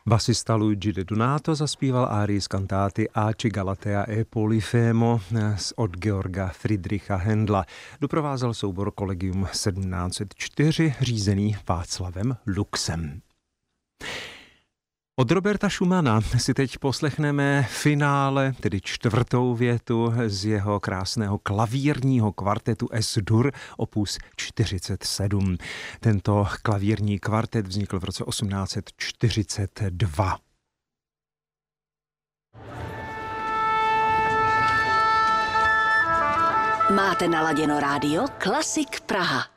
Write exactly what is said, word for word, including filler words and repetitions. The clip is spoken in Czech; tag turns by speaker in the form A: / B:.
A: Basista Luigi De Donato zaspíval árii z kantáty Aci Galatea e Polifemo od Georga Friedricha Händla. Doprovázel soubor Collegium sedmnáct set čtyři, řízený Václavem Luxem. Od Roberta Schumana si teď poslechneme finále, tedy čtvrtou větu z jeho krásného klavírního kvartetu Es-Dur opus čtyřicet sedm. Tento klavírní kvartet vznikl v roce osmnáct set čtyřicet dva.
B: Máte naladěno rádio Klasik Praha.